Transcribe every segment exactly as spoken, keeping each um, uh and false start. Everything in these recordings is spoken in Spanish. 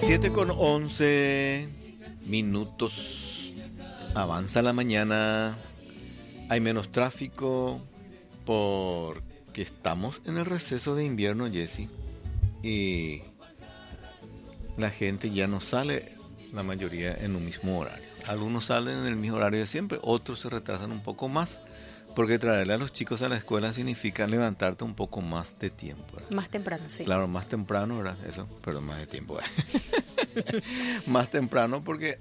siete con once minutos. Avanza la mañana. Hay menos tráfico porque estamos en el receso de invierno, Jessy. Y la gente ya no sale, la mayoría, en un mismo horario. Algunos salen en el mismo horario de siempre, otros se retrasan un poco más. Porque traerle a los chicos a la escuela significa levantarte un poco más de tiempo, ¿verdad? Más temprano, sí. Claro, más temprano, ¿verdad? Eso, pero más de tiempo. Más temprano porque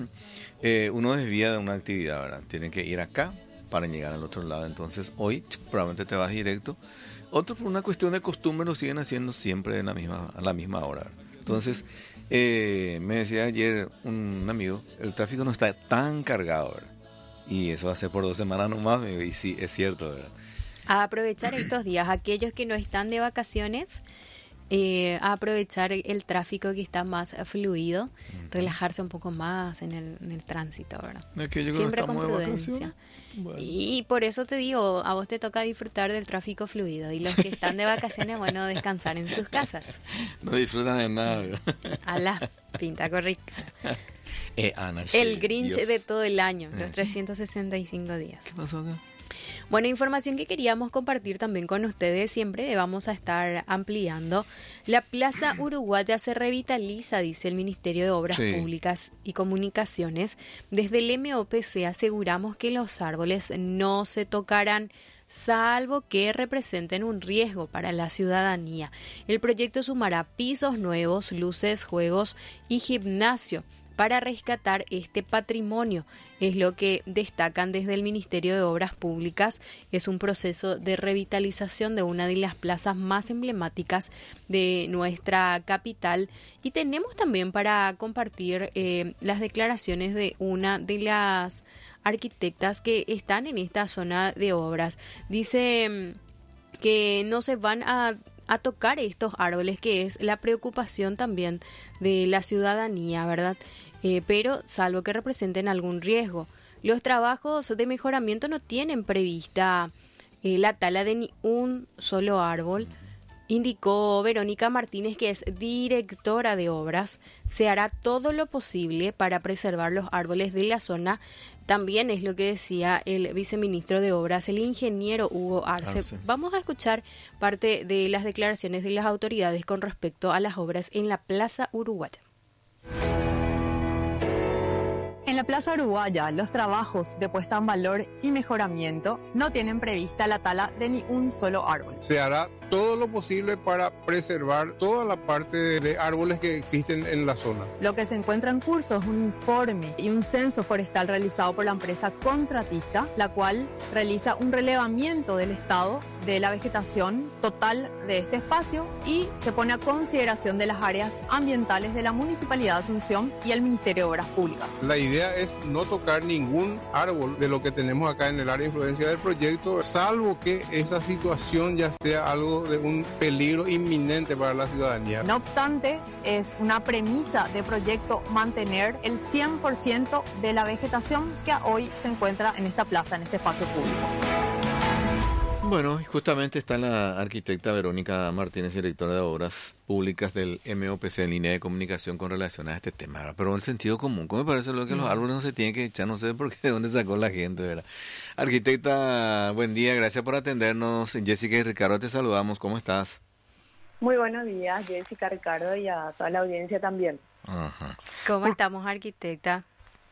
eh, uno desvía de una actividad, ¿verdad? Tienen que ir acá para llegar al otro lado. Entonces, hoy probablemente te vas directo. Otros, por una cuestión de costumbre, lo siguen haciendo siempre en la misma, a la misma hora, ¿verdad? Entonces, eh, me decía ayer un amigo, el tráfico no está tan cargado, ¿verdad? Y eso va a ser por dos semanas nomás, y sí, es cierto, ¿verdad? A aprovechar estos días, aquellos que no están de vacaciones, eh, a aprovechar el tráfico que está más fluido, uh-huh. Relajarse un poco más en el, en el tránsito, ¿verdad? Aquello Siempre no con prudencia. Bueno. Y por eso te digo, a vos te toca disfrutar del tráfico fluido, y los que están de vacaciones, bueno, descansar en sus casas. No disfrutan de nada, ¿verdad? A la pinta corrica. Eh, Ana, el Grinch Dios. De todo el año, eh. los trescientos sesenta y cinco días. ¿Qué pasó acá? Bueno, información que queríamos compartir también con ustedes, siempre vamos a estar ampliando. La Plaza Uruguaya se revitaliza, dice el Ministerio de Obras sí. Públicas y Comunicaciones. Desde el M O P C aseguramos que los árboles no se tocarán, salvo que representen un riesgo para la ciudadanía. El proyecto sumará pisos nuevos, luces, juegos y gimnasio para rescatar este patrimonio. Es lo que destacan desde el Ministerio de Obras Públicas. Es un proceso de revitalización de una de las plazas más emblemáticas de nuestra capital. Y tenemos también para compartir eh, las declaraciones de una de las arquitectas que están en esta zona de obras. Dice que no se van a a tocar estos árboles, que es la preocupación también de la ciudadanía, ¿verdad? Eh, pero salvo que representen algún riesgo. Los trabajos de mejoramiento no tienen prevista eh, la tala de ni un solo árbol, indicó Verónica Martínez, que es directora de obras. Se hará todo lo posible para preservar los árboles de la zona. También es lo que decía el viceministro de Obras, el ingeniero Hugo Arce. Arce. Vamos a escuchar parte de las declaraciones de las autoridades con respecto a las obras en la Plaza Uruguaya. En la Plaza Uruguaya, los trabajos de puesta en valor y mejoramiento no tienen prevista la tala de ni un solo árbol. Se hará todo lo posible para preservar toda la parte de, de árboles que existen en la zona. Lo que se encuentra en curso es un informe y un censo forestal realizado por la empresa contratista, la cual realiza un relevamiento del estado de la vegetación total de este espacio y se pone a consideración de las áreas ambientales de la Municipalidad de Asunción y el Ministerio de Obras Públicas. La idea es no tocar ningún árbol de lo que tenemos acá en el área de influencia del proyecto, salvo que esa situación ya sea algo de un peligro inminente para la ciudadanía. No obstante, es una premisa de proyecto mantener el cien por ciento de la vegetación que hoy se encuentra en esta plaza, en este espacio público. Bueno, justamente está la arquitecta Verónica Martínez, directora de Obras Públicas del M O P C en línea de comunicación con relación a este tema, ¿verdad? Pero en el sentido común, ¿cómo me parece lo que los árboles no se tienen que echar? No sé por qué, de dónde sacó la gente, ¿verdad? Arquitecta, buen día, gracias por atendernos. Jessica y Ricardo, te saludamos, ¿cómo estás? Muy buenos días, Jessica, Ricardo, y a toda la audiencia también. Ajá. ¿Cómo estamos, arquitecta?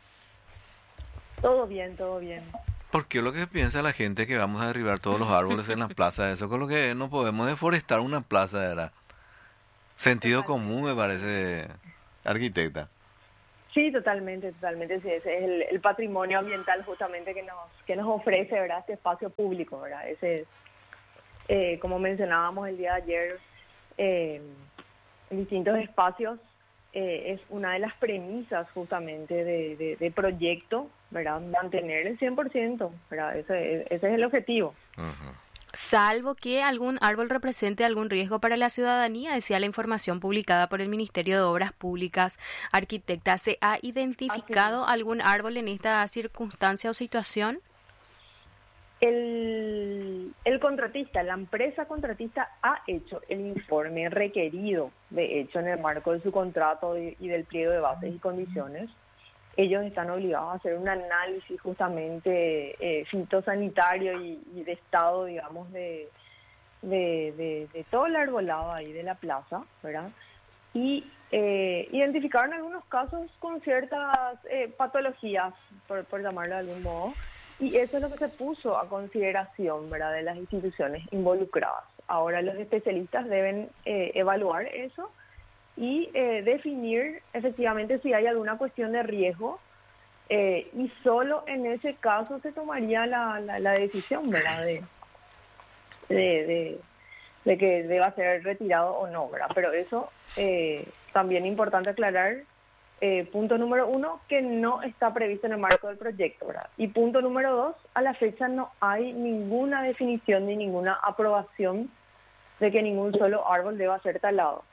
Todo bien, todo bien. ¿Por qué lo que piensa la gente que vamos a derribar todos los árboles en la plaza? Eso con lo que no podemos deforestar una plaza, ¿verdad? Sentido común, me parece, arquitecta. Sí, totalmente, totalmente. Sí, ese es el, el patrimonio ambiental justamente que nos que nos ofrece, ¿verdad? Este espacio público, ¿verdad? Ese es, eh, como mencionábamos el día de ayer, eh, en distintos espacios, eh, es una de las premisas justamente de, de, de proyecto, ¿verdad? Mantener el cien por ciento, ¿verdad? Ese, ese es el objetivo. Uh-huh. Salvo que algún árbol represente algún riesgo para la ciudadanía, decía la información publicada por el Ministerio de Obras Públicas. Arquitecta, ¿se ha identificado algún árbol en esta circunstancia o situación? El, el contratista, la empresa contratista ha hecho el informe requerido, de hecho, en el marco de su contrato y, y del pliego de bases y condiciones. Ellos están obligados a hacer un análisis justamente eh, fitosanitario y, y de estado, digamos, de, de, de, de todo el arbolado ahí de la plaza, ¿verdad? Y eh, identificaron algunos casos con ciertas eh, patologías, por, por llamarlo de algún modo, y eso es lo que se puso a consideración, ¿verdad?, de las instituciones involucradas. Ahora los especialistas deben eh, evaluar eso y eh, definir efectivamente si hay alguna cuestión de riesgo, eh, y solo en ese caso se tomaría la, la, la decisión, ¿verdad?, de, de, de, de que deba ser retirado o no, ¿verdad? Pero eso eh, también es importante aclarar, eh, punto número uno, que no está previsto en el marco del proyecto, ¿verdad? Y punto número dos, a la fecha no hay ninguna definición ni ninguna aprobación de que ningún solo árbol deba ser talado.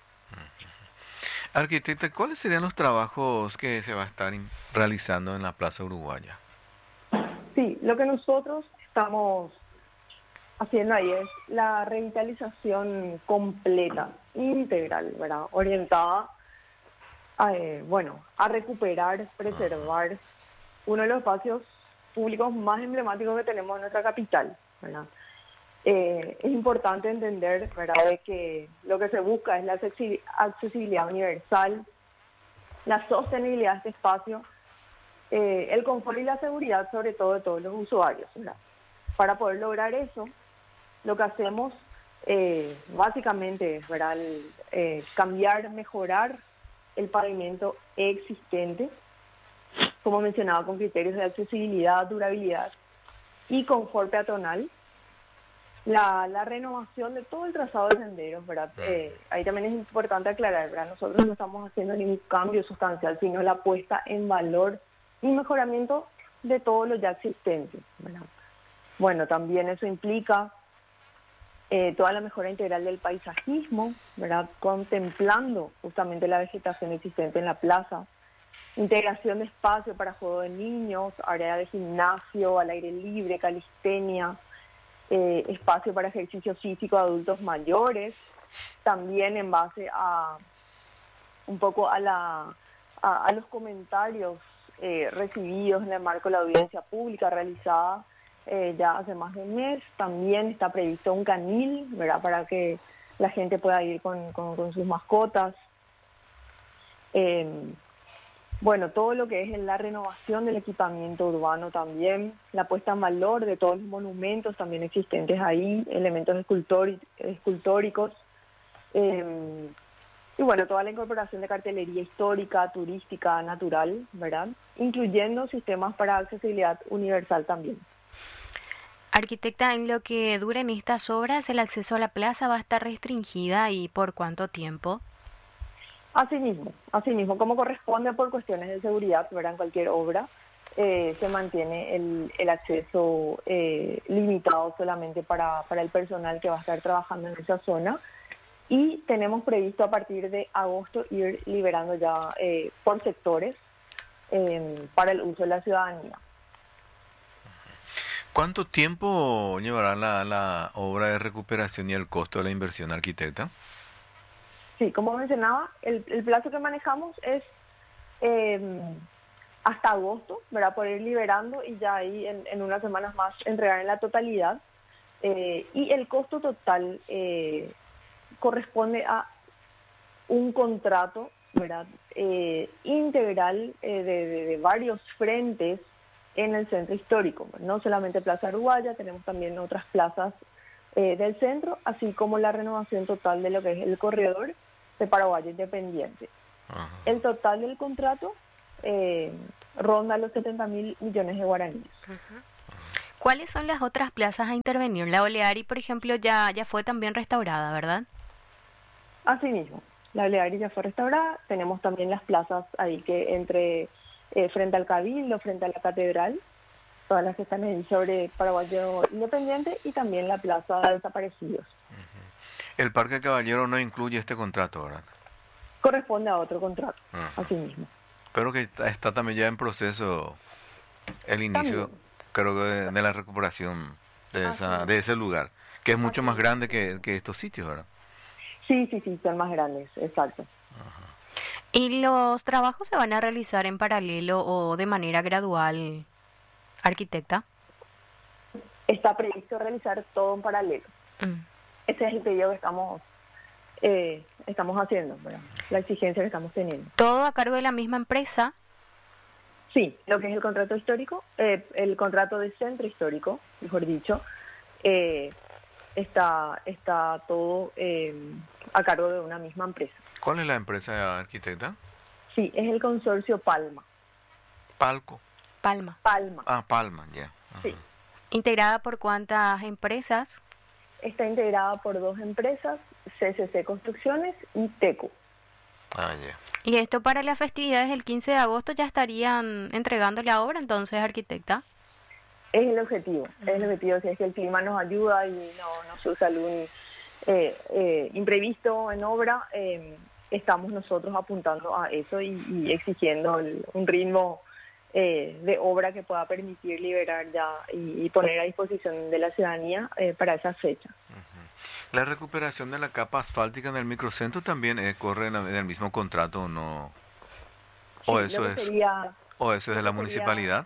Arquitecta, ¿cuáles serían los trabajos que se va a estar realizando en la Plaza Uruguaya? Sí, lo que nosotros estamos haciendo ahí es la revitalización completa, integral, ¿verdad? Orientada a, eh, bueno, a recuperar, preservar uno de los espacios públicos más emblemáticos que tenemos en nuestra capital, ¿verdad? Eh, es importante entender, ¿verdad?, de que lo que se busca es la accesibilidad universal, la sostenibilidad de este espacio, eh, el confort y la seguridad, sobre todo de todos los usuarios, ¿verdad? Para poder lograr eso, lo que hacemos eh, básicamente es, ¿verdad?, el, eh, cambiar, mejorar el pavimento existente, como mencionaba, con criterios de accesibilidad, durabilidad y confort peatonal. La, la renovación de todo el trazado de senderos, ¿verdad? Eh, ahí también es importante aclarar, ¿verdad? Nosotros no estamos haciendo ningún cambio sustancial, sino la puesta en valor y mejoramiento de todo lo ya existente, ¿verdad? Bueno, también eso implica eh, toda la mejora integral del paisajismo, ¿verdad?, contemplando justamente la vegetación existente en la plaza, integración de espacio para juego de niños, área de gimnasio, al aire libre, calistenia, eh, espacio para ejercicio físico de adultos mayores, también en base a un poco a, la, a, a los comentarios eh, recibidos en el marco de la audiencia pública realizada Eh, ya hace más de un mes. También está previsto un canil, ¿verdad?, para que la gente pueda ir con, con, con sus mascotas. Eh, bueno, todo lo que es la renovación del equipamiento urbano también, la puesta en valor de todos los monumentos también existentes ahí, elementos escultóri- escultóricos, eh, y bueno, toda la incorporación de cartelería histórica, turística, natural, ¿verdad?, incluyendo sistemas para accesibilidad universal también. Arquitecta, en lo que duren estas obras, ¿el acceso a la plaza va a estar restringida y por cuánto tiempo? Así mismo, así mismo, como corresponde por cuestiones de seguridad, ¿verdad?, en cualquier obra, eh, se mantiene el, el acceso eh, limitado solamente para, para el personal que va a estar trabajando en esa zona, y tenemos previsto a partir de agosto ir liberando ya eh, por sectores eh, para el uso de la ciudadanía. ¿Cuánto tiempo llevará la, la obra de recuperación y el costo de la inversión, arquitecta? Sí, como mencionaba, el, el plazo que manejamos es eh, hasta agosto, ¿verdad?, por ir liberando y ya ahí en, en unas semanas más entregar en la totalidad. Eh, y el costo total eh, corresponde a un contrato, ¿verdad?, eh, integral eh, de, de, de varios frentes en el centro histórico, no solamente Plaza Uruguaya, tenemos también otras plazas eh, del centro, así como la renovación total de lo que es el corredor de Paraguay Independiente. Ajá. El total del contrato eh, ronda los setenta mil millones de guaraníes. Ajá. ¿Cuáles son las otras plazas a intervenir? La Oleari, por ejemplo, ya, ya fue también restaurada, ¿verdad? Así mismo, la Oleari ya fue restaurada, tenemos también las plazas ahí que entre... Eh, frente al Cabildo, frente a la Catedral, todas las que están ahí sobre Paraguayo Independiente, y también la Plaza de Desaparecidos. Uh-huh. El Parque Caballero no incluye este contrato, ¿verdad? Corresponde a otro contrato, uh-huh. así mismo. Pero que está, está también ya en proceso el inicio, también. creo que de, de la recuperación de, Ah, esa, sí. de ese lugar, que es mucho Así más es. grande que, que estos sitios, ¿verdad? Sí, sí, sí, son más grandes, exacto. ¿Y los trabajos se van a realizar en paralelo o de manera gradual, arquitecta? Está previsto realizar todo en paralelo. Mm. Ese es el pedido que estamos eh, estamos haciendo, ¿verdad? La exigencia que estamos teniendo. ¿Todo a cargo de la misma empresa? Sí, lo que es el contrato histórico, eh, el contrato de centro histórico, mejor dicho, eh, está está todo eh, a cargo de una misma empresa. ¿Cuál es la empresa, arquitecta? Sí, es el consorcio Palma. Palco. Palma. Palma, Ah, Palma, ya. sí. ¿Integrada por cuántas empresas? Está integrada por dos empresas, C C C Construcciones y TECO. Ah, ya. Y esto para las festividades del quince de agosto ya estarían entregando la obra, entonces, arquitecta. Es el objetivo, es el objetivo, si es que el clima nos ayuda y no nos usa algún eh, eh, imprevisto en obra, eh, estamos nosotros apuntando a eso y, y exigiendo el- un ritmo eh, de obra que pueda permitir liberar ya y, y poner a disposición de la ciudadanía eh, para esa fecha. ¿La recuperación de la capa asfáltica en el microcentro también eh, corre en, la- en el mismo contrato o no? ¿O Sí, eso lo que es, sería, o eso es de la lo que sería- municipalidad?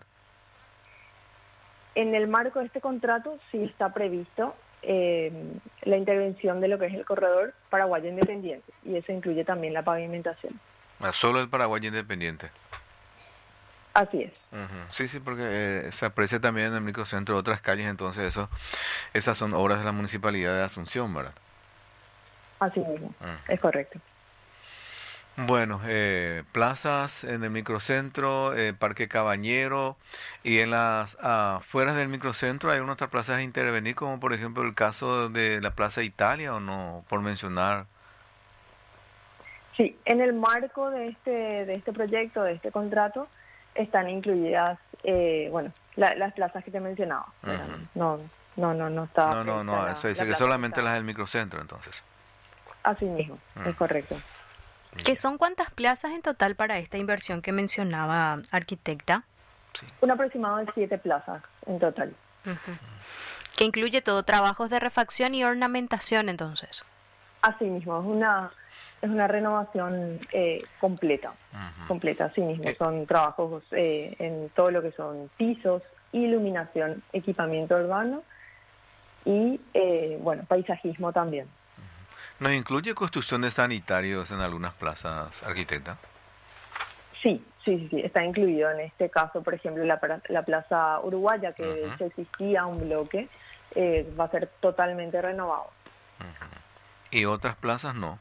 en el marco de este contrato sí está previsto eh, la intervención de lo que es el corredor paraguayo independiente y eso incluye también la pavimentación. Ah, solo el Paraguay Independiente. Así es. Ujú. Sí, sí, porque eh, se aprecia también en el microcentro otras calles, entonces eso, esas son obras de la municipalidad de Asunción, ¿verdad? Así mismo, Ujú. es correcto. Bueno, eh, plazas en el microcentro, eh, Parque Cabañero y en las afueras del microcentro hay unas otras plazas a intervenir, como por ejemplo el caso de la Plaza Italia o no, por mencionar. Sí, en el marco de este de este proyecto, de este contrato, están incluidas, eh, bueno, la- las plazas que te mencionaba. ¿verdad? Ujú. No, no, no, no está. No, no, prevista no, la- eso dice la que plaza solamente está- las del microcentro, entonces. Así mismo, Ujú. es correcto. ¿Qué son cuántas plazas en total para esta inversión que mencionaba, arquitecta? Sí. Un aproximado de siete plazas en total. Ujú. Que incluye todo, trabajos de refacción y ornamentación, entonces. Así mismo, es una es una renovación eh, completa, Ujú. completa, así mismo. Eh. Son trabajos eh, en todo lo que son pisos, iluminación, equipamiento urbano y, eh, bueno, paisajismo también. ¿Nos incluye construcción de sanitarios en algunas plazas, arquitecta? Sí, sí, sí, sí, está incluido en este caso, por ejemplo, la, pra- la Plaza Uruguaya, que de Ujú. hecho existía un bloque, eh, va a ser totalmente renovado. Y otras plazas no.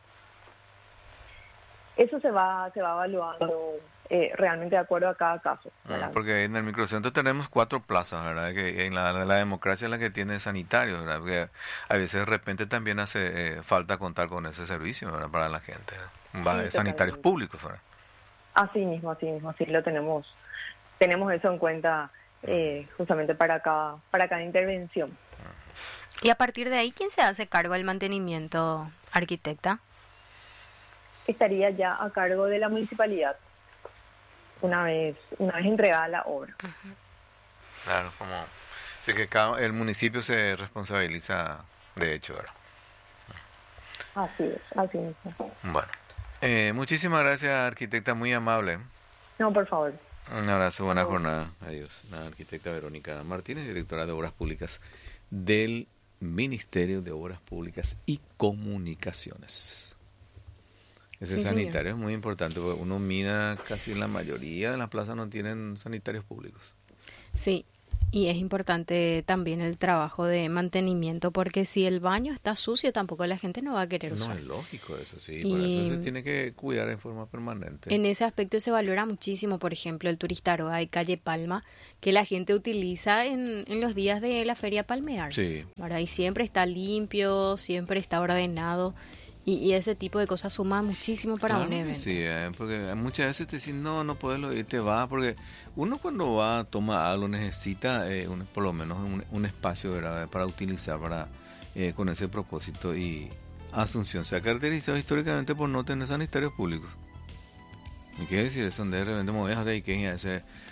Eso se va se va evaluando eh, realmente de acuerdo a cada caso. Ah, ¿verdad? porque en el microcentro tenemos cuatro plazas, ¿verdad? Que en la, la democracia es la que tiene sanitarios, ¿verdad? Porque a veces de repente también hace eh, falta contar con ese servicio, ¿verdad? Para la gente. Va, Sí, sanitarios totalmente. públicos, ¿verdad? Así mismo, así mismo, así lo tenemos. Tenemos eso en cuenta eh, justamente para cada, para cada intervención. Y a partir de ahí, ¿quién se hace cargo del mantenimiento, arquitecta? Estaría ya a cargo de la municipalidad una vez, una vez entregada la obra. Claro, como... Así que cada, el municipio se responsabiliza de hecho, ¿verdad? Así es, así mismo. Bueno. Eh, muchísimas gracias, arquitecta, muy amable. No, por favor. Un abrazo, buena jornada. Adiós. La arquitecta Verónica Martínez, directora de Obras Públicas del Ministerio de Obras Públicas y Comunicaciones. Ese Sí, sanitario es muy importante, porque uno mira casi la mayoría de las plazas no tienen sanitarios públicos. Sí, y es importante también el trabajo de mantenimiento, porque si el baño está sucio, tampoco la gente no va a querer No, usar. es lógico eso, sí. Y- Por eso se tiene que cuidar en forma permanente. En ese aspecto se valora muchísimo, por ejemplo, el Turistaro hay calle Palma, que la gente utiliza en, en los días de la feria palmear. Sí. ¿Verdad? Y siempre está limpio, siempre está ordenado, y, y ese tipo de cosas suma muchísimo para Claro un que evento. Sí, eh, porque muchas veces te dicen, no, no puedes ir, te va, porque uno cuando va a tomar algo necesita eh, un- por lo menos un, un espacio, ¿verdad?, para utilizar para eh, con ese propósito. Y Asunción se ha caracterizado históricamente por no tener sanitarios públicos. ¿Y qué decir? Eso de repente me voy a dejar de Ikea, ese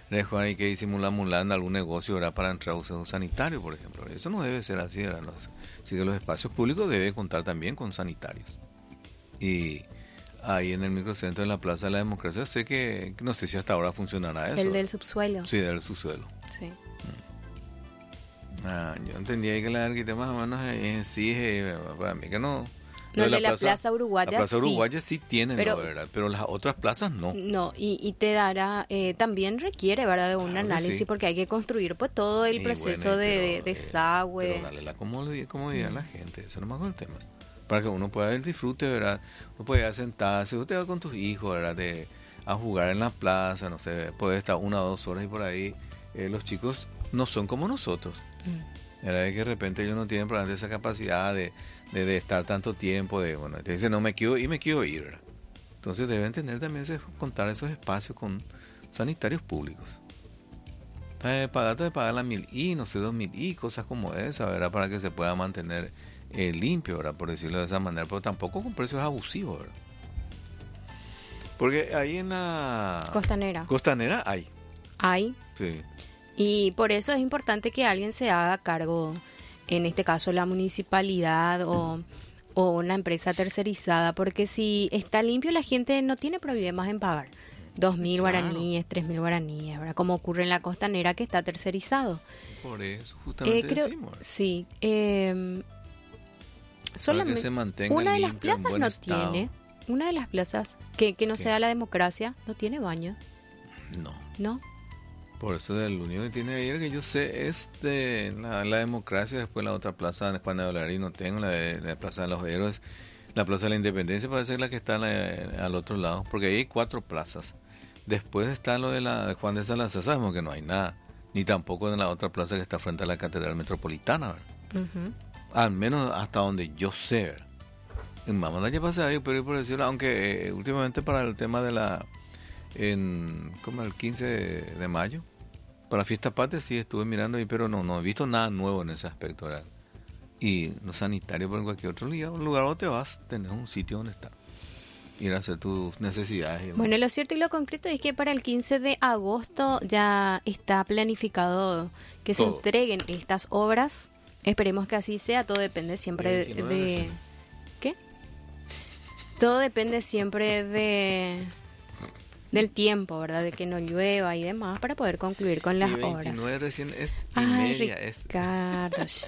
dejar ahí que disimular en algún negocio, ¿verdad? Para entrar a uso sanitario, por ejemplo. Eso no debe ser así, ¿verdad? No, así que los espacios públicos deben contar también con sanitarios. Y ahí en el microcentro de la Plaza de la Democracia sé que, no sé si hasta ahora funcionará eso. El del subsuelo. Sí, del subsuelo. Sí. Ah, yo entendía ahí que la arquitecta más o menos exige, para mí que no. No, el de la Plaza, Plaza Uruguaya La Plaza sí. Uruguaya sí tienen, pero, ¿verdad? Pero las otras plazas no. No, y, y te dará, eh, también requiere, ¿verdad? De un claro análisis sí. Porque hay que construir pues todo el y proceso bueno, de, pero, de desagüe. Pero dale la comodidad, comodidad mm. a la gente, eso no me acuerdo el tema. Para que uno pueda el disfrute, ¿verdad? Uno puede sentarse, usted va con tus hijos, ¿verdad? De, a jugar en la plaza, no sé, puede estar una o dos horas y por ahí. Eh, los chicos no son como nosotros. Mm. ¿Verdad? Que de repente ellos no tienen probablemente esa capacidad de, de, de estar tanto tiempo, de, bueno, te dicen, no me quiero ir, me quiero ir, ¿verdad? Entonces deben tener también ese, contar esos espacios con sanitarios públicos. Eh, pagarte de pagar la mil y, no sé, dos mil y, cosas como esa, ¿verdad? Para que se pueda mantener eh, limpio, ¿verdad? Por decirlo de esa manera, pero tampoco con precios abusivos, ¿verdad? Porque ahí en la... Costanera. Costanera hay. Hay. Sí. Y por eso es importante que alguien se haga cargo, en este caso la municipalidad o, o una empresa tercerizada, porque si está limpio la gente no tiene problemas en pagar dos mil claro. guaraníes, tres mil guaraníes, ¿verdad? Como ocurre en la Costanera que está tercerizado. Por eso justamente eh, creo, decimos. Sí. Eh, solamente se mantenga una de las limpio, plazas no estado. tiene, una de las plazas que, que no ¿Qué? sea la Democracia, no tiene baño. No. No. Por eso el único que tiene ayer que yo sé es de la, la Democracia, después la otra plaza de Juan de Dolarí no tengo, la, de, la Plaza de los Héroes, la Plaza de la Independencia parece la que está la, al otro lado, porque ahí hay cuatro plazas. Después está lo de la de Juan de Salazar, sabemos que no hay nada, ni tampoco en la otra plaza que está frente a la Catedral Metropolitana, ¿verdad? Uh-huh. Al menos hasta donde yo sé, ¿verdad? En Mamá ya pasé ahí, pero por decirlo, aunque eh, últimamente para el tema de la, en como el quince de mayo, para la fiesta patria sí estuve mirando ahí, pero no, no he visto nada nuevo en ese aspecto, ¿verdad? Y los sanitarios, por en cualquier otro lugar, un lugar donde te vas, tenés un sitio donde estar, ir a hacer tus necesidades. Y bueno, lo cierto y lo concreto es que para el quince de agosto ya está planificado que todo. se entreguen estas obras. Esperemos que así sea, todo depende siempre de... de ¿Qué? Todo depende siempre de... del tiempo, ¿verdad? De que no llueva y demás para poder concluir con las y veintinueve obras. veintinueve recién es y Ay, media. Ricardo, es...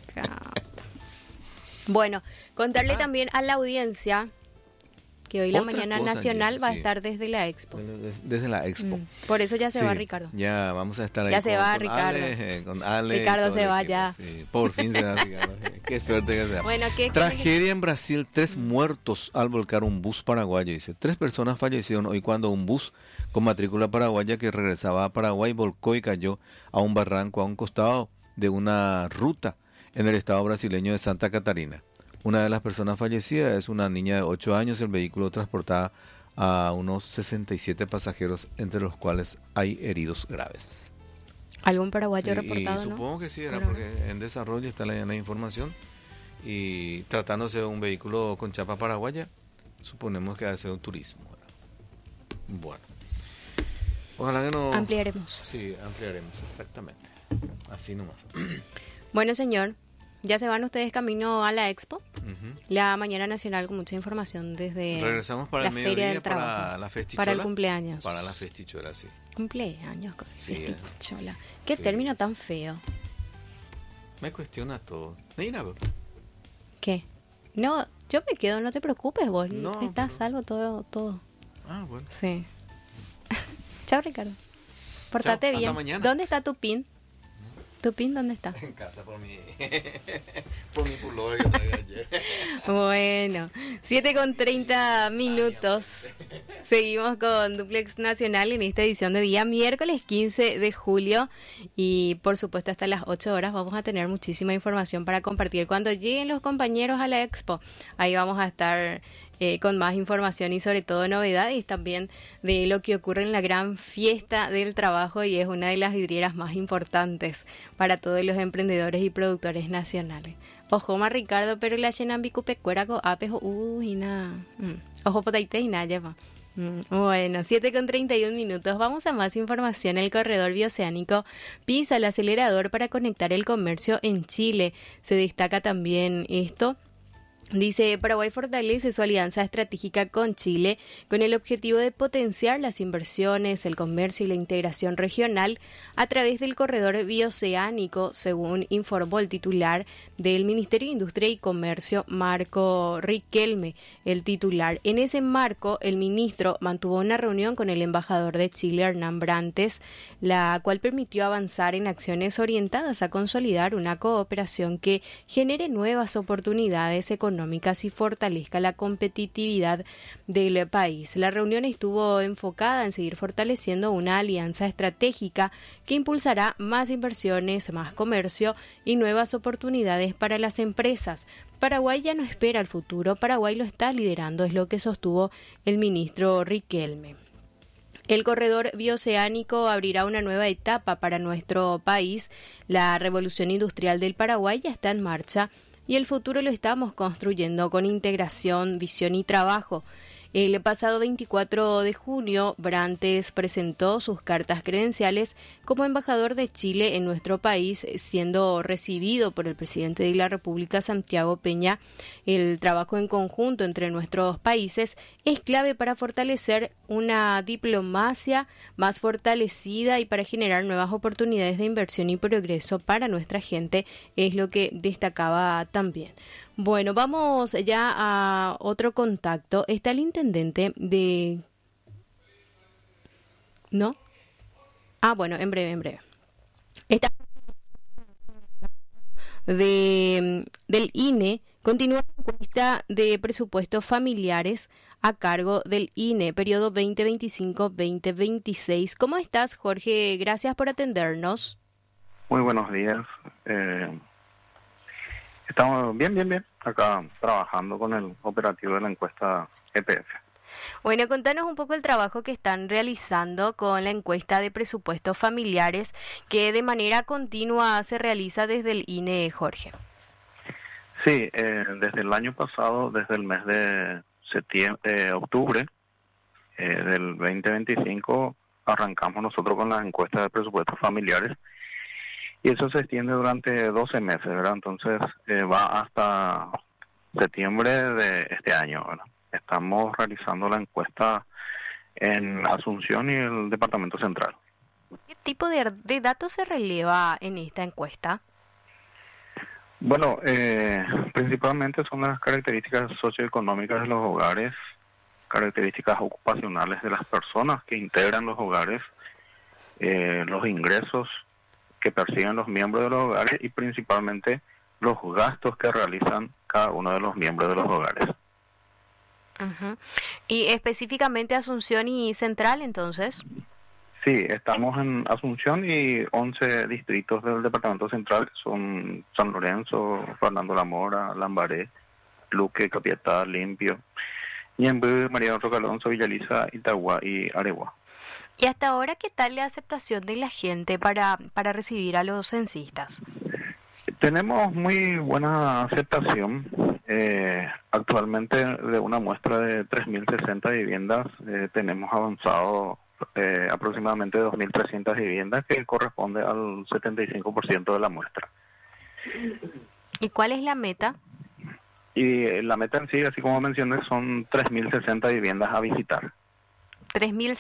Bueno, contarle ah. también a la audiencia que hoy la mañana nacional ya, va sí. a estar desde la Expo. Desde, desde la Expo. Mm. Por eso ya se sí, va Ricardo. Ya vamos a estar ahí. Ya con, se va con Ricardo. Ale, eh, con Ale Ricardo se va ya. Sí, por fin se va Ricardo. Qué suerte que sea. Bueno, ¿qué, Tragedia qué... en Brasil, tres muertos al volcar un bus paraguayo. Dice, tres personas fallecieron hoy cuando un bus con matrícula paraguaya que regresaba a Paraguay volcó y cayó a un barranco a un costado de una ruta en el estado brasileño de Santa Catarina. Una de las personas fallecidas es una niña de ocho años. El vehículo transportaba a unos sesenta y siete pasajeros, entre los cuales hay heridos graves. ¿Algún paraguayo sí, reportado? Y supongo ¿no? que sí, era porque en desarrollo está la, la información. Y tratándose de un vehículo con chapa paraguaya, suponemos que ha sido un turismo. Bueno, ojalá que no... Ampliaremos. Sí, ampliaremos, exactamente. Así nomás. Bueno, señor. Ya se van ustedes camino a la Expo, uh-huh. la mañana nacional con mucha información desde Regresamos para la el Feria del para Trabajo, la festichola, para el cumpleaños. Para la festichola, sí. Cumpleaños, cosas, sí, festichola. Qué sí. término tan feo. Me cuestiona todo. Mira, ¿qué? No, yo me quedo, no te preocupes vos, no, estás pero... salvo todo, todo. Ah, bueno. Sí. Chao, Ricardo. Portate Chao, bien. hasta mañana. ¿Dónde está tu pin? ¿Tu pin dónde está? En casa por mi por mi pullover que traje ayer. Bueno, siete con treinta minutos. Seguimos con Duplex Nacional en esta edición de día miércoles quince de julio. Y por supuesto hasta las ocho horas vamos a tener muchísima información para compartir. Cuando lleguen los compañeros a la Expo, ahí vamos a estar... Eh, con más información y sobre todo novedades también de lo que ocurre en la gran fiesta del trabajo, y es una de las vidrieras más importantes para todos los emprendedores y productores nacionales. Ojo más Ricardo, pero la llenan bicupecuera con apejo, uy, nada. Mm. Ojo potaite y nada, lleva. Bueno, siete con treinta y un minutos. Vamos a más información. El corredor bioceánico pisa el acelerador para conectar el comercio en Chile. Se destaca también esto. Dice, Paraguay fortalece su alianza estratégica con Chile con el objetivo de potenciar las inversiones, el comercio y la integración regional a través del corredor bioceánico, según informó el titular del Ministerio de Industria y Comercio, Marco Riquelme. El titular. En ese marco, el ministro mantuvo una reunión con el embajador de Chile, Hernán Brantes, la cual permitió avanzar en acciones orientadas a consolidar una cooperación que genere nuevas oportunidades económicas y fortalezca la competitividad del país. La reunión estuvo enfocada en seguir fortaleciendo una alianza estratégica que impulsará más inversiones, más comercio y nuevas oportunidades para las empresas. Paraguay ya no espera el futuro, Paraguay lo está liderando, es lo que sostuvo el ministro Riquelme. El corredor bioceánico abrirá una nueva etapa para nuestro país. La revolución industrial del Paraguay ya está en marcha y el futuro lo estamos construyendo con integración, visión y trabajo. El pasado veinticuatro de junio, Brantes presentó sus cartas credenciales como embajador de Chile en nuestro país, siendo recibido por el presidente de la República, Santiago Peña. El trabajo en conjunto entre nuestros países es clave para fortalecer una diplomacia más fortalecida y para generar nuevas oportunidades de inversión y progreso para nuestra gente, es lo que destacaba también. Bueno, vamos ya a otro contacto. Está el intendente de... ¿No? Ah, bueno, en breve, en breve. Está de, del I N E. Continúa la encuesta de presupuestos familiares a cargo del I N E, periodo veinte veinticinco a veinte veintiséis. ¿Cómo estás, Jorge? Gracias por atendernos. Muy buenos días. Eh... Estamos bien, bien, bien, acá trabajando con el operativo de la encuesta E P F. Bueno, contanos un poco el trabajo que están realizando con la encuesta de presupuestos familiares que de manera continua se realiza desde el I N E, Jorge. Sí, eh, desde el año pasado, desde el mes de septiembre, eh, octubre eh, del veinte veinticinco, arrancamos nosotros con las encuestas de presupuestos familiares. Y eso se extiende durante doce meses, ¿verdad? Entonces eh, va hasta septiembre de este año, ¿verdad? Estamos realizando la encuesta en Asunción y el Departamento Central. ¿Qué tipo de, de datos se releva en esta encuesta? Bueno, eh, principalmente son las características socioeconómicas de los hogares, características ocupacionales de las personas que integran los hogares, eh, los ingresos que perciben los miembros de los hogares y principalmente los gastos que realizan cada uno de los miembros de los hogares. Uh-huh. ¿Y específicamente Asunción y Central, entonces? Sí, estamos en Asunción y once distritos del Departamento Central, que son San Lorenzo, Fernando La Mora, Lambaré, Luque, Capiatá, Limpio, Ñemby, María Roca Alonso, Villaliza, Itagua y Aregua. ¿Y hasta ahora qué tal la aceptación de la gente para, para recibir a los censistas? Tenemos muy buena aceptación. Eh, actualmente de una muestra de tres mil sesenta viviendas eh, tenemos avanzado eh, aproximadamente dos mil trescientas viviendas, que corresponde al setenta y cinco por ciento de la muestra. ¿Y cuál es la meta? Y eh, la meta en sí, así como mencioné, son tres mil sesenta viviendas a visitar. tres mil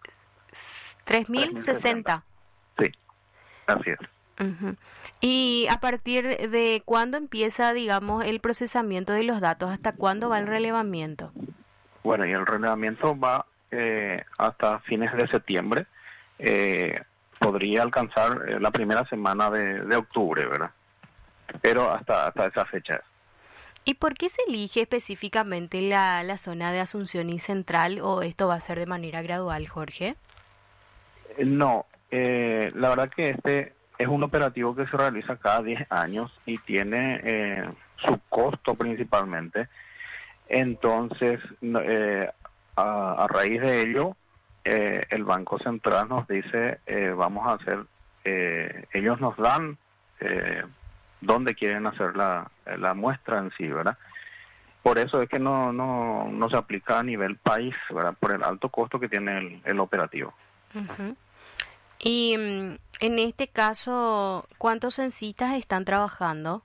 sesenta. Sí, así es. Uh-huh. ¿Y a partir de cuándo empieza, digamos, el procesamiento de los datos? ¿Hasta cuándo va el relevamiento? Bueno, y el relevamiento va eh, hasta fines de septiembre. Eh, podría alcanzar eh, la primera semana de, de octubre, ¿verdad? Pero hasta, hasta esa fecha. ¿Y por qué se elige específicamente la, la zona de Asunción y Central, o esto va a ser de manera gradual, Jorge? No, eh, la verdad que este es un operativo que se realiza cada diez años y tiene eh, su costo principalmente. Entonces, eh, a, a raíz de ello, eh, el Banco Central nos dice, eh, vamos a hacer, eh, ellos nos dan eh, dónde quieren hacer la, la muestra en sí, ¿verdad? por eso es que no, no, no se aplica a nivel país, ¿verdad? Por el alto costo que tiene el, el operativo. Uh-huh. Y mm, en este caso, ¿cuántos censistas están trabajando?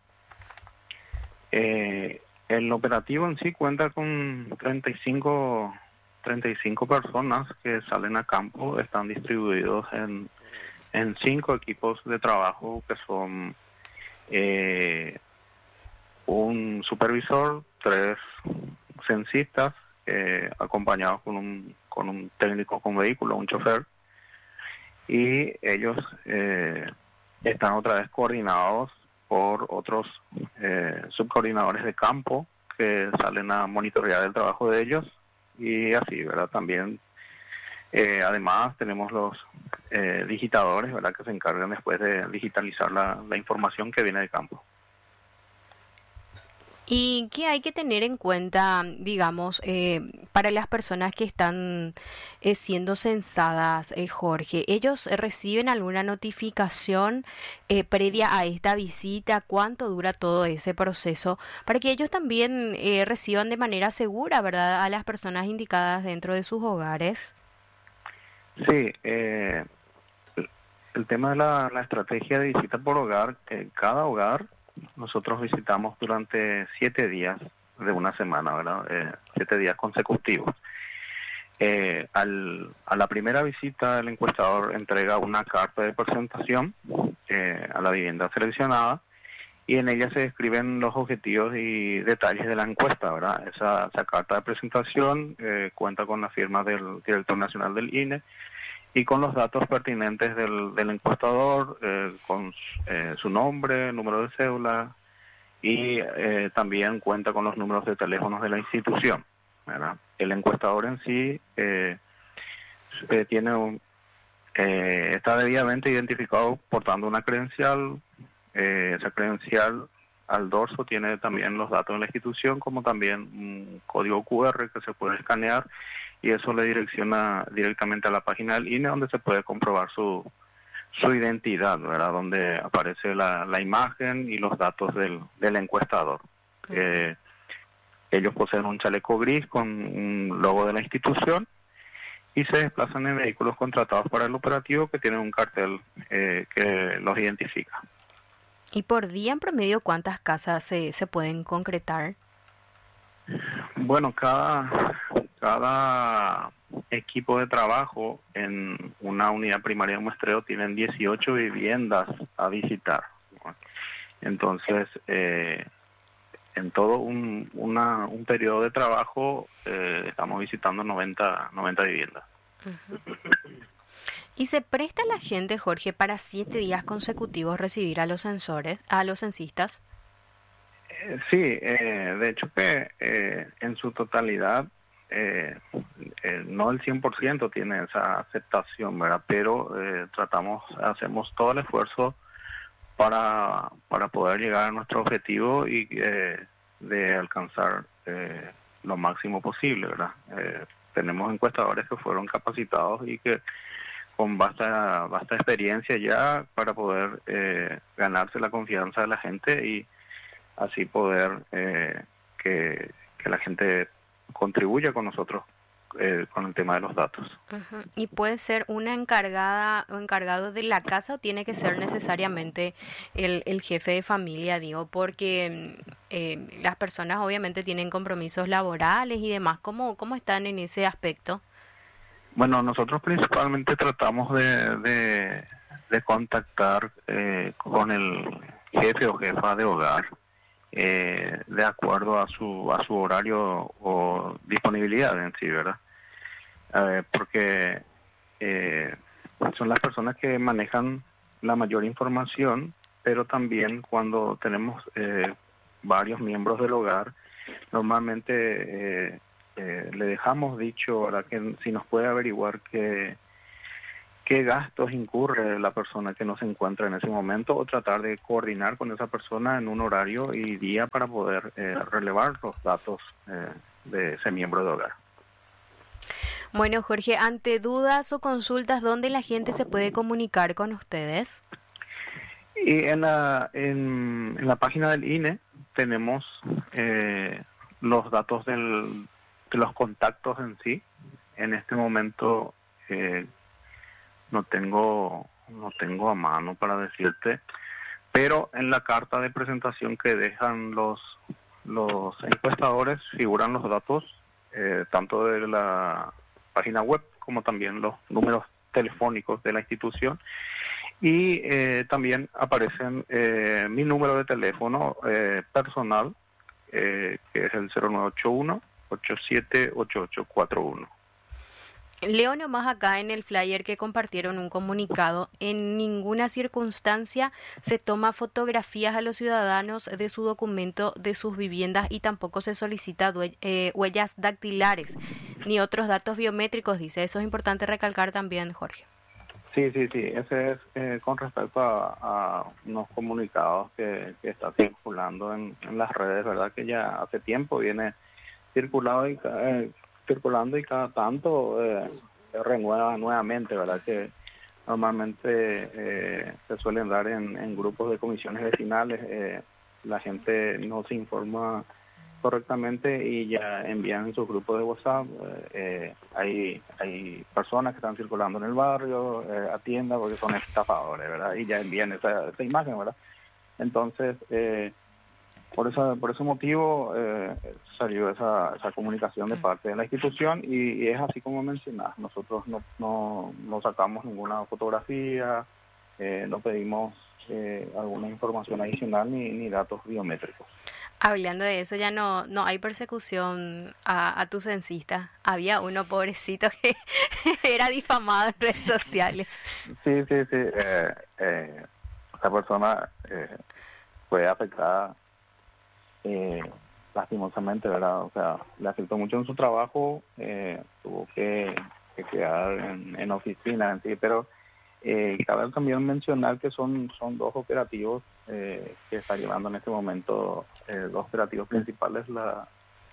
Eh, el operativo en sí cuenta con treinta y cinco personas que salen a campo, están distribuidos en, en cinco equipos de trabajo que son eh, un supervisor, tres censistas, eh, acompañados con un, con un técnico con vehículo, un chofer, y ellos eh, están otra vez coordinados por otros eh, subcoordinadores de campo que salen a monitorear el trabajo de ellos, y así, ¿verdad? También, eh, además, tenemos los eh, digitadores, ¿verdad?, que se encargan después de digitalizar la, la información que viene de campo. ¿Y qué hay que tener en cuenta, digamos, eh, para las personas que están eh, siendo censadas, eh, Jorge? ¿Ellos reciben alguna notificación eh, previa a esta visita? ¿Cuánto dura todo ese proceso? Para que ellos también eh, reciban de manera segura, ¿verdad?, a las personas indicadas dentro de sus hogares. Sí, eh, el, el tema de la, la estrategia de visita por hogar, eh, cada hogar nosotros visitamos durante siete días de una semana, ¿verdad? Eh, siete días consecutivos. Eh, al, a la primera visita, el encuestador entrega una carta de presentación eh, a la vivienda seleccionada, y en ella se describen los objetivos y detalles de la encuesta, ¿verdad? Esa, esa carta de presentación eh, cuenta con la firma del director nacional del I N E y con los datos pertinentes del, del encuestador, eh, con eh, su nombre, número de cédula, y eh, también cuenta con los números de teléfonos de la institución, ¿verdad? El encuestador en sí eh, eh, tiene un, eh, está debidamente identificado portando una credencial. Eh, esa credencial al dorso tiene también los datos de la institución, como también un código cu erre que se puede escanear, y eso le direcciona directamente a la página del I N E, donde se puede comprobar su su identidad, ¿verdad? Donde aparece la, la imagen y los datos del, del encuestador. Eh, ellos poseen un chaleco gris con un logo de la institución y se desplazan en vehículos contratados para el operativo que tienen un cartel eh, que los identifica. ¿Y por día en promedio cuántas casas se, se pueden concretar? Bueno, cada, cada equipo de trabajo en una unidad primaria de muestreo tienen dieciocho viviendas a visitar. Entonces, eh, en todo un, una, un periodo de trabajo eh, estamos visitando noventa, noventa viviendas. Uh-huh. ¿Y se presta la gente, Jorge, para siete días consecutivos recibir a los censores, a los censistas? Eh, sí, eh, de hecho que eh, en su totalidad, eh, eh, no el cien por ciento tiene esa aceptación, ¿verdad? Pero eh, tratamos, hacemos todo el esfuerzo para, para poder llegar a nuestro objetivo y eh, de alcanzar eh, lo máximo posible, ¿verdad? Eh, tenemos encuestadores que fueron capacitados y que con vasta, vasta experiencia ya para poder eh, ganarse la confianza de la gente y así poder eh, que, que la gente contribuya con nosotros eh, con el tema de los datos. Uh-huh. ¿Y puede ser una encargada o encargado de la casa o tiene que ser necesariamente el, el jefe de familia, digo? Porque eh, las personas obviamente tienen compromisos laborales y demás. ¿Cómo, cómo están en ese aspecto? Bueno, nosotros principalmente tratamos de, de, de contactar eh, con el jefe o jefa de hogar eh, de acuerdo a su a su horario o disponibilidad en sí, ¿verdad? Eh, porque eh, son las personas que manejan la mayor información, pero también cuando tenemos eh, varios miembros del hogar, normalmente eh, Eh, le dejamos dicho ahora que si nos puede averiguar qué, qué gastos incurre la persona que no se encuentra en ese momento, o tratar de coordinar con esa persona en un horario y día para poder eh, relevar los datos eh, de ese miembro de hogar. Bueno, Jorge, ante dudas o consultas, ¿dónde la gente se puede comunicar con ustedes? Y en la, en, en la página del I N E tenemos... Eh, los datos del, de los contactos en sí, en este momento eh, no tengo no tengo a mano para decirte, pero en la carta de presentación que dejan los los encuestadores figuran los datos eh, tanto de la página web como también los números telefónicos de la institución, y eh, también aparecen eh, mi número de teléfono eh, personal, eh, que es el cero nueve ocho uno, ocho siete ocho ocho cuatro uno. Leo nomás acá en el flyer que compartieron un comunicado: en ninguna circunstancia se toma fotografías a los ciudadanos de su documento de sus viviendas y tampoco se solicita due- eh, huellas dactilares ni otros datos biométricos, dice. Eso es importante recalcar también, Jorge. Sí, sí, sí, ese es eh, con respecto a, a unos comunicados que, que está circulando en, en las redes, ¿verdad? Que ya hace tiempo viene circulado y eh, circulando y cada tanto eh, se renueva nuevamente, ¿verdad? Que normalmente eh, se suelen dar en, en grupos de comisiones vecinales, eh, la gente no se informa correctamente y ya envían en sus grupos de WhatsApp. Eh, hay hay personas que están circulando en el barrio, eh, atiendan porque son estafadores, ¿verdad? Y ya envían esa, esa imagen, ¿verdad? Entonces, eh, por esa, por ese motivo eh, salió esa, esa comunicación de parte de la institución y, y es así como mencionás. Nosotros no, no, no sacamos ninguna fotografía, eh, no pedimos eh, alguna información adicional ni, ni datos biométricos. Hablando de eso, ya no no hay persecución a, a tu censista. Había uno pobrecito que era difamado en redes sociales. Sí, sí, sí. Eh, eh, esta persona eh, fue afectada eh, lastimosamente, ¿verdad? O sea, le afectó mucho en su trabajo, eh, tuvo que, que quedar en, en oficina en sí, pero eh, cabe también mencionar que son son dos operativos eh, que está llevando en este momento, eh, dos operativos principales. La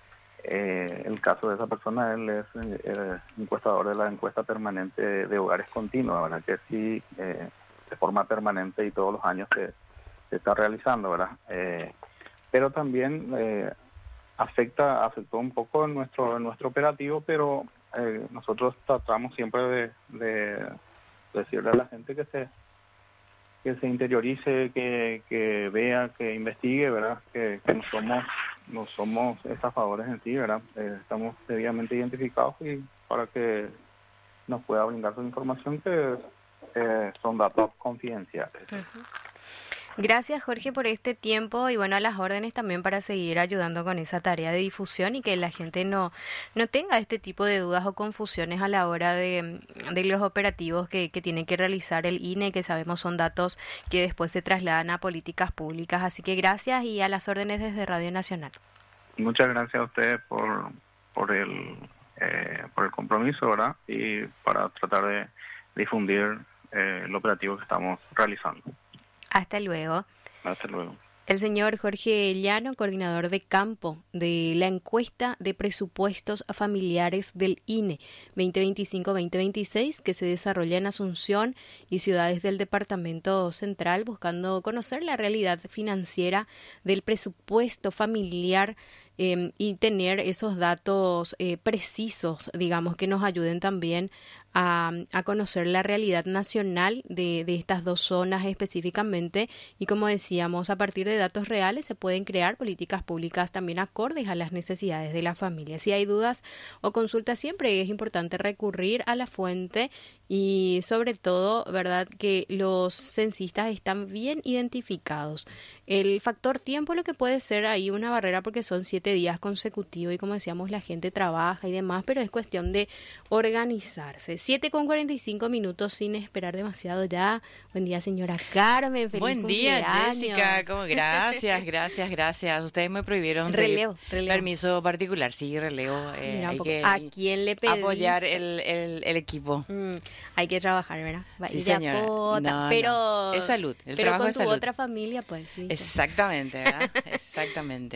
eh, el caso de esa persona, él es el encuestador de la encuesta permanente de hogares continuos, ¿verdad? Que sí, eh, de forma permanente y todos los años se, se está realizando, ¿verdad? Eh, pero también eh, afecta afectó un poco en nuestro en nuestro operativo, pero eh, nosotros tratamos siempre de, de decirle a la gente que se que se interiorice, que, que vea, que investigue, ¿verdad? Que, que no somos no somos estafadores en sí, ¿verdad? Eh, estamos debidamente identificados y para que nos pueda brindar su información, que eh, son datos confidenciales. Uh-huh. Gracias, Jorge, por este tiempo y bueno, a las órdenes también para seguir ayudando con esa tarea de difusión y que la gente no no tenga este tipo de dudas o confusiones a la hora de, de los operativos que, que tiene que realizar el I N E, que sabemos son datos que después se trasladan a políticas públicas. Así que gracias y a las órdenes desde Radio Nacional. Muchas gracias a ustedes por, por, el, eh, por el compromiso, ¿verdad? Y para tratar de difundir eh, el operativo que estamos realizando. Hasta luego. Hasta luego. El señor Jorge Llano, coordinador de campo de la encuesta de presupuestos familiares del I N E veinte veinticinco veinte veintiséis, que se desarrolla en Asunción y ciudades del Departamento Central, buscando conocer la realidad financiera del presupuesto familiar eh, y tener esos datos eh, precisos, digamos, que nos ayuden también A, a conocer la realidad nacional de, de estas dos zonas específicamente y, como decíamos, a partir de datos reales se pueden crear políticas públicas también acordes a las necesidades de la familia. Si hay dudas o consultas, siempre es importante recurrir a la fuente y sobre todo, ¿verdad?, que los censistas están bien identificados. El factor tiempo lo que puede ser ahí una barrera porque son siete días consecutivos y, como decíamos, la gente trabaja y demás, pero es cuestión de organizarse. siete con cuarenta y cinco minutos sin esperar demasiado ya. Buen día, señora Carmen. Feliz Buen día, cumpleaños. Jessica. ¿Cómo? Gracias, gracias, gracias. Ustedes me prohibieron Relevo, relevo. permiso particular. Sí, relevo. Eh, Mira, un hay poco. que ¿A quién le pedís? apoyar el, el, el equipo. Mm, hay que trabajar, ¿verdad? Va, Sí, y de a señora. pota, No, pero, no. Es salud. El pero trabajo con es tu salud. otra familia, pues sí. Exactamente, ¿verdad? Exactamente.